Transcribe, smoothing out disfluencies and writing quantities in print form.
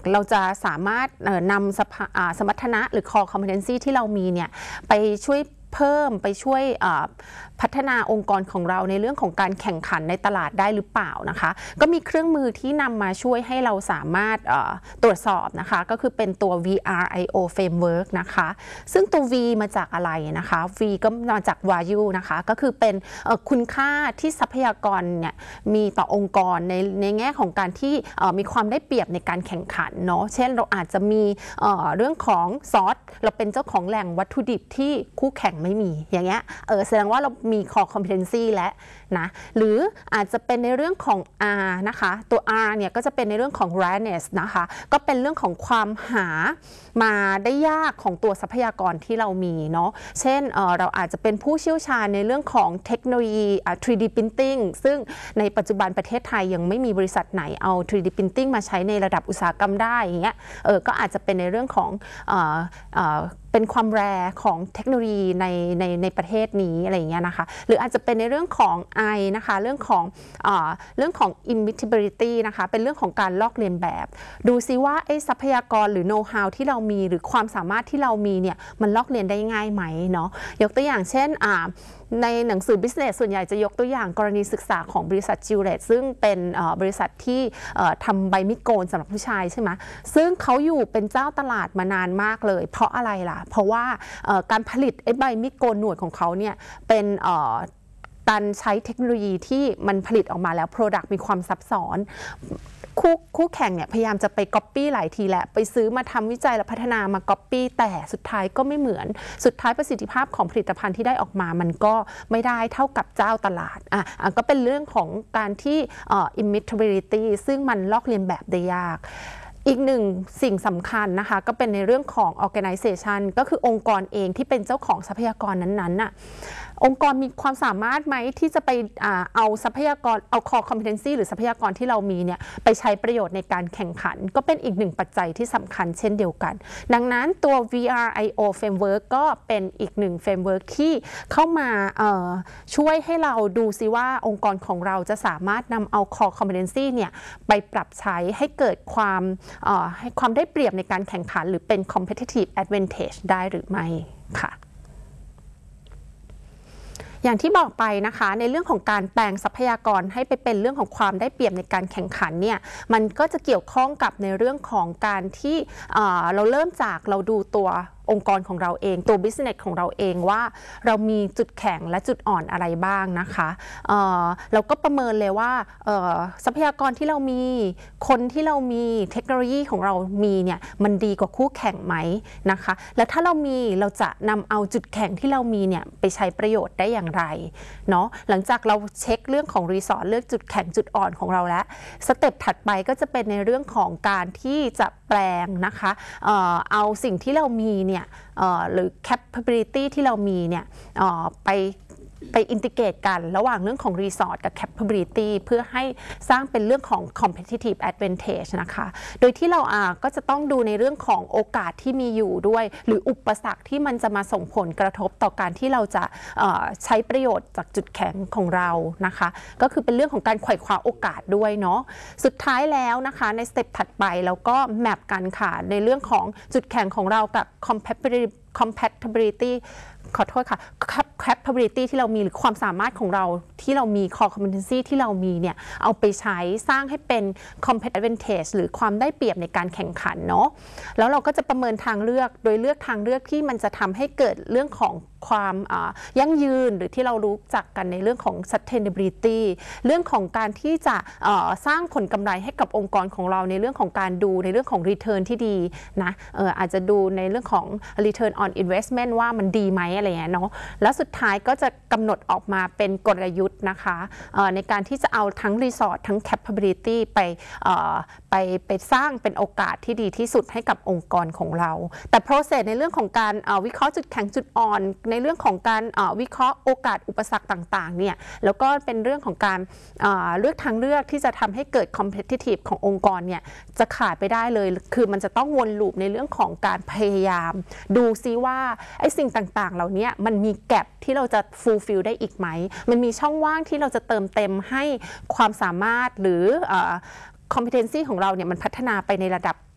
เราจะสามารถนำสมรรถนะหรือ core competency ที่เรามีเนี่ยไปช่วยพัฒนาองค์กรของเราในเรื่องของการแข่งขันในตลาดได้หรือเปล่านะคะก็มีเครื่องมือที่นำมาช่วยให้เราสามารถตรวจสอบนะคะก็คือเป็นตัว VRIO Framework นะคะซึ่งตัว V มาจากอะไรนะคะ V ก็มาจาก Value นะคะก็คือเป็นคุณค่าที่ทรัพยากรเนี่ยมีต่อองค์กรในแง่ของการที่มีความได้เปรียบในการแข่งขันเนาะเช่นเราอาจจะมีเรื่องของซอสเราเป็นเจ้าของแหล่งวัตถุดิบที่คู่แข่งไม่มีอย่างเงี้ยแสดงว่าเรามี core competency และนะหรืออาจจะเป็นในเรื่องของ R นะคะตัว R เนี่ยก็จะเป็นในเรื่องของ rareness นะคะก็เป็นเรื่องของความหามาได้ยากของตัวทรัพยากรที่เรามีเนาะเช่นเราอาจจะเป็นผู้เชี่ยวชาญในเรื่องของเทคโนโลยี 3D printing ซึ่งในปัจจุบันประเทศไทยยังไม่มีบริษัทไหนเอา 3D printing มาใช้ในระดับอุตสาหกรรมได้อย่างเงี้ยก็อาจจะเป็นในเรื่องของเป็นความแรของเทคโนโลยีในประเทศนี้อะไรอย่างเงี้ยนะคะหรืออาจจะเป็นในเรื่องของ I นะคะเรื่องของ imitability นะคะเป็นเรื่องของการลอกเลียนแบบดูซิว่าไอ้ทรัพยากรหรือ know how ที่เรามีหรือความสามารถที่เรามีเนี่ยมันลอกเลียนได้ง่ายไหมเนาะยกตัวอย่างเช่นในหนังสือ business ส่วนใหญ่จะยกตัวอย่างกรณีศึกษาของบริษัทจิวเลตซึ่งเป็นบริษัทที่ทำใบมีดโกนสำหรับผู้ชายใช่ไหมซึ่งเขาอยู่เป็นเจ้าตลาดมานานมากเลยเพราะอะไรล่ะเพราะว่าการผลิตไอ้ใบมีดโกนหนวดของเขาเนี่ยเป็นการใช้เทคโนโลยีที่มันผลิตออกมาแล้ว Product มีความซับซ้อนคู่แข่งเนี่ยพยายามจะไปก๊อปปี้หลายทีแหละไปซื้อมาทำวิจัยและพัฒนามาก๊อปปี้แต่สุดท้ายก็ไม่เหมือนสุดท้ายประสิทธิภาพของผลิตภัณฑ์ที่ได้ออกมามันก็ไม่ได้เท่ากับเจ้าตลาดก็เป็นเรื่องของการที่imitability ซึ่งมันลอกเลียนแบบได้ยากอีกหนึ่งสิ่งสำคัญนะคะก็เป็นในเรื่องของ organization ก็คือองค์กรเองที่เป็นเจ้าของทรัพยากรนั้นๆน่ะองค์กรมีความสามารถไหมที่จะไปเอาทรัพยากรเอา core competency หรือทรัพยากรที่เรามีเนี่ยไปใช้ประโยชน์ในการแข่งขันก็เป็นอีกหนึ่งปัจจัยที่สำคัญเช่นเดียวกันดังนั้นตัว VRIO Framework ก็เป็นอีกหนึ่ง Framework ที่เข้ามาช่วยให้เราดูซิว่าองค์กรของเราจะสามารถนำเอา core competency เนี่ยไปปรับใช้ให้เกิดให้ความได้เปรียบในการแข่งขันหรือเป็น competitive advantage ได้หรือไม่ค่ะอย่างที่บอกไปนะคะในเรื่องของการแปลงทรัพยากรให้ไปเป็นเรื่องของความได้เปรียบในการแข่งขันเนี่ยมันก็จะเกี่ยวข้องกับในเรื่องของการที่เราเริ่มจากเราดูตัวองค์กรของเราเองตัว business ของเราเองว่าเรามีจุดแข็งและจุดอ่อนอะไรบ้างนะคะเราก็ประเมินเลยว่าทรัพยากรที่เรามีคนที่เรามีเทคโนโลยีของเรามีเนี่ยมันดีกว่าคู่แข่งไหมนะคะแล้วถ้าเราจะนำเอาจุดแข็งที่เรามีเนี่ยไปใช้ประโยชน์ได้อย่างไรเนาะหลังจากเราเช็คเรื่องของรีสอร์ทเลือกจุดแข็งจุดอ่อนของเราแล้วสเต็ปถัดไปก็จะเป็นในเรื่องของการที่จะแปลงนะคะเอาสิ่งที่เรามีเนี่ยหรือ capability ที่เรามีเนี่ยไปอินทิเกรตกันระหว่างเรื่องของ Resort กับ Capability เพื่อให้สร้างเป็นเรื่องของ Competitive Advantage นะคะโดยที่เราก็จะต้องดูในเรื่องของโอกาสที่มีอยู่ด้วยหรืออุปสรรคที่มันจะมาส่งผลกระทบต่อการที่เราจะใช้ประโยชน์จากจุดแข็งของเรานะคะก็คือเป็นเรื่องของการไขว่คว้าโอกาสด้วยเนาะสุดท้ายแล้วนะคะในสเต็ปถัดไปเราก็แมปกันค่ะในเรื่องของจุดแข็งของเรากับ compatibility ขอโทษค่ะ capability ที่เรามีหรือความสามารถของเราที่เรามี core competency ที่เรามีเนี่ยเอาไปใช้สร้างให้เป็น competitive advantage หรือความได้เปรียบในการแข่งขันเนาะแล้วเราก็จะประเมินทางเลือกโดยเลือกทางเลือกที่มันจะทำให้เกิดเรื่องของความยั่งยืนหรือที่เรารู้จักกันในเรื่องของ sustainability เรื่องของการที่จะสร้างผลกำไรให้กับองค์กรของเราในเรื่องของการดูในเรื่องของ return ที่ดีนะอาจจะดูในเรื่องของ return on investment ว่ามันดีไหมอะไรอย่างเงี้ยเนาะแล้วสุดท้ายก็จะกำหนดออกมาเป็นกลยุทธ์นะคะในการที่จะเอาทั้ง resort ทั้ง capability ไปสร้างเป็นโอกาสที่ดีที่สุดให้กับองค์กรของเราแต่ process ในเรื่องของการวิเคราะห์จุดแข็งจุดอ่อนในเรื่องของการวิเคราะห์โอกาสอุปสรรคต่างๆเนี่ยแล้วก็เป็นเรื่องของการเลือกทางเลือกที่จะทำให้เกิด competitive ขององค์กรเนี่ยจะขาดไปได้เลยคือมันจะต้องวนลูปในเรื่องของการพยายามดูซิว่าไอ้สิ่งต่างๆเหล่านี้มันมีแกปที่เราจะ fulfill ได้อีกไหมมันมีช่องว่างที่เราจะเติมเต็มให้ความสามารถหรือcompetency ของเราเนี่ยมันพัฒนาไปในระดับ